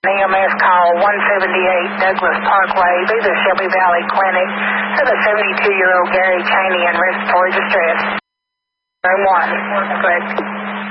EMS call 178 Douglas Parkway, be the Shelby Valley Clinic for the 72-year-old Gary Cheney in respiratory distress. Room 1, correct.